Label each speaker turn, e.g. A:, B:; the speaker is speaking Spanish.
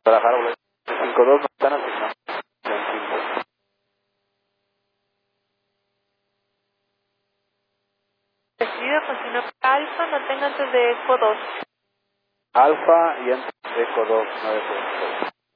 A: Guadalajara, 52 no están asignados.
B: Decidido continuar Alfa, mantenga antes de Eco 2.
A: Alfa y antes de Eco 2, 9.